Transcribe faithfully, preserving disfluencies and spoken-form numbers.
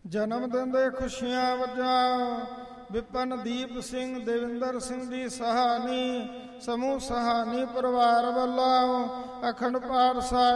ਜਨਮ ਦਿਨ ਦੇ ਖੁਸ਼ੀਆਂ ਵਜਾ ਵਿਪਨ ਦੀਪ ਸਿੰਘ, ਦੇਵਿੰਦਰ ਸਿੰਘ ਜੀ ਸਹਾਨੀ, ਸਮੂਹ ਸਹਾਨੀ ਪਰਿਵਾਰ ਵੱਲੋਂ ਅਖੰਡ ਪਾਠ ਸਾਹਿਬ